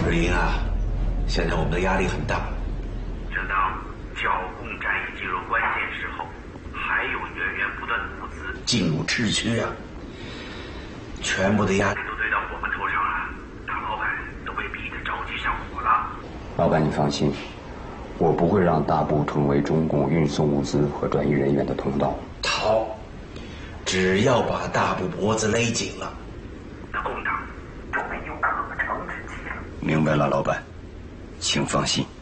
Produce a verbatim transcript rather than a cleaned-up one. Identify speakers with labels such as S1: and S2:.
S1: 志英啊，现在我们的压力很大。
S2: 正当剿共战役进入关键时候，还有源源不断的物资
S1: 进入秩序啊，全部的压力
S2: 都堆到我们头上了，大老板都被逼得着急上火了。
S3: 老板，你放心，我不会让大部成为中共运送物资和转移人员的通道。
S1: 好，只要把大部脖子勒紧了，
S2: 那共党就没有可乘之机了。
S3: 明白了，老板，请放心。